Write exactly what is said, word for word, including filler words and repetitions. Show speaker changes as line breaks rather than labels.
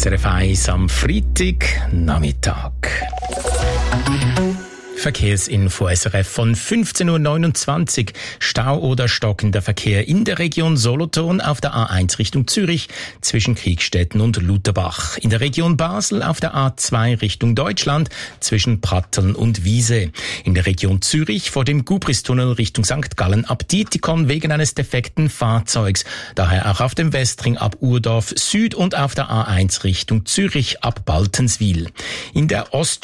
S R F eins am Freitagnachmittag. Verkehrsinfo S R F von fünfzehn Uhr neunundzwanzig. Stau oder stockender Verkehr in der Region Solothurn auf der A eins Richtung Zürich zwischen Kriegstetten und Lutherbach. In der Region Basel auf der A zwei Richtung Deutschland zwischen Pratteln und Wiese. In der Region Zürich vor dem Gubristunnel Richtung Sankt Gallen ab Dietikon wegen eines defekten Fahrzeugs. Daher auch auf dem Westring ab Urdorf Süd und auf der A eins Richtung Zürich ab Baltenswil. In der Ost